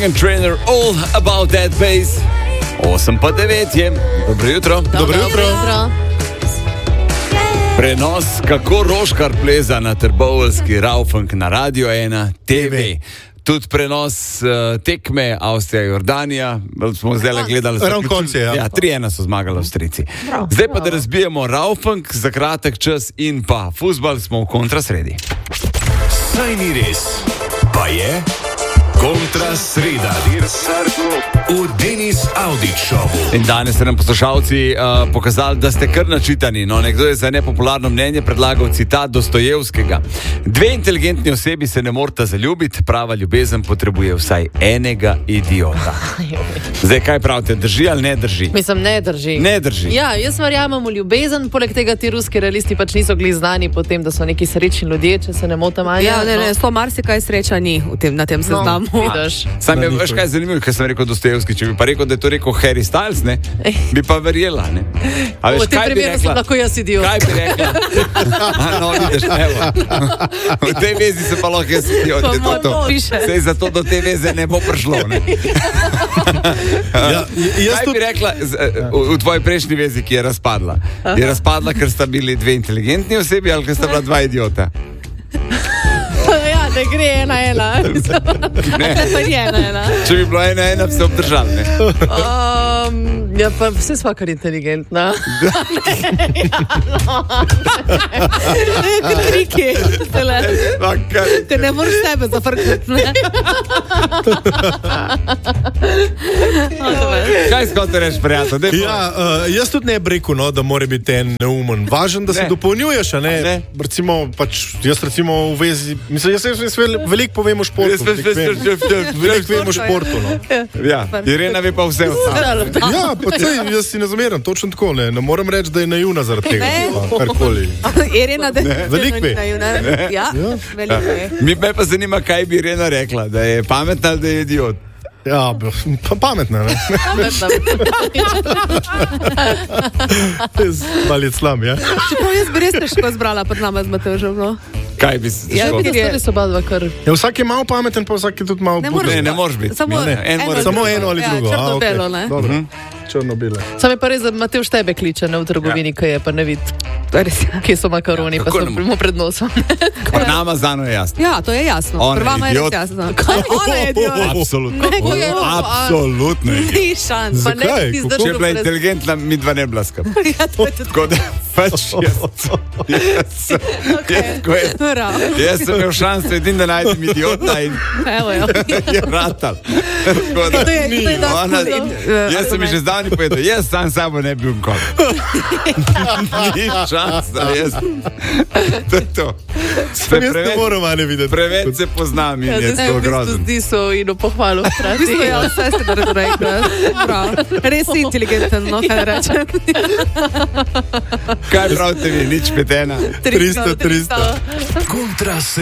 Meghan Trainor, All About That Bass. 8:09 je. Dobro jutro. Dobro jutro. Prenos, kako Roškar pleza na trboveljski Raufunk na Radio 1 TV. Tudi prenos tekme Avstrija-Jordanija. Smo zdaj gledali. Ravno konce, ja. Ja, 3-1 so zmagali Avstrijci. Zdaj pa da razbijemo Raufunk za kratek čas in pa fuzbal, smo v kontrasredi. Saj ni res, pa je kontrasreda. V Denis Audić Showu. In danes ste nam poslušalci pokazali, da ste kar načitani. No, nekdo je za nepopularno mnenje predlagal citat Dostojevskega. Dve inteligentni osebi se ne morata zaljubiti, prava ljubezen potrebuje vsaj enega idiota. Zdaj, kaj pravite, drži ali ne drži? Mislim, ne drži. Ne drži. Ja, jaz verjamem v ljubezen, poleg tega ti ruski realisti pač niso glih znani po tem, da so neki srečni ljudje, če se ne motim. Ja, ne, sploh marsikaj sreča ni na tem seznamu. Sam je, veš kaj je zanimivo, ker sem rekel Dostojevski, če bi pa rekel, da je to rekel Harry Styles, ne, bi pa verjela, ne. A veš, v tem primeru sem lahko jaz idiot. Kaj bi rekla? No, vidiš, evo. V tej vezi se pa lahko jaz idiot. Sej zato do te veze ne bo prišlo, ne. Kaj bi rekla v tvoji prejšnji vezi, ki je razpadla? Je razpadla, ker sta bili dve inteligentni osebi ali ker sta bila dva idiota? Ja, ne gre 1-1. Ne. Če bi bilo 1-1, bi se obdržali, ne? Ja, pa vse sva kar inteligentna. Ne, kar triki. Te ne moreš sebe zafrkati, ne? Kaj skote reči, prijatelj? Ja, jaz tudi ne bi rekel, no, da mora biti en neumen. Važen, da se dopolnjuješ, a ne? Recimo, jaz recimo v vezi, mislim, jaz veliko povem o športu. Veliko vem o športu, no. Ja, Irena ve pa vse ostalo. Ja, pa sej, jaz si ne zameram, točno tako, ne moram reči, da je naivna zaradi tega, karkoli. Irena, da je naivna. Ja, veliko je. Me pa zanima, kaj bi Irena rekla, da je pametna ali da je idiot. Ja, pametna, ne? Pametna. Malo je slam, ja? Čeprav jaz bi res težko zbrala pred nama z Matevžem, no. Kaj bi se težko? Ja, so oba dva kar. Ja, vsak je malo pameten, pa vsak je tudi malo budel. Ne moreš biti. Samo eno ali drugo. Ja, črno-belo, ne? Dobro, črno-bele. Sam je pa res, da Matevž tebe kliče, ne v trgovini, kaj je, pa ne vidi, kje so makaroni, pa so mu pred nosom. Pred nama Zano je jasno. Ja, to je jasno. Prvama je res jasno. Ona je idiot. Absolutno. Absolutno. Ni šans. Zakaj? Če je bila inteligentna, mi dva ne bila skup. Tako da pač jaz sem imel šanso edin, da najdem idiota in je ratal. Jaz sem mi že zdavni povedal, jaz sam sabo ne bi umkol. Ni šansa, jaz. To je to. Preveč se poznam in je to grozno. Zdi so in v pohvalu. Ja, vse ste da rekli. Res si inteligenten, no, kaj rečem. Kaj pravite vi, nič 5-1? 300. Kontrasreda.